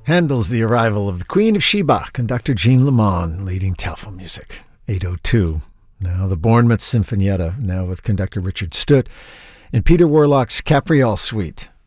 Handel's The Arrival of the Queen of Sheba, conductor Jean Lemon, leading Telfel Music. 8:02. Now the Bournemouth Sinfonietta, now with conductor Richard Stutt, and Peter Warlock's Capriole Suite.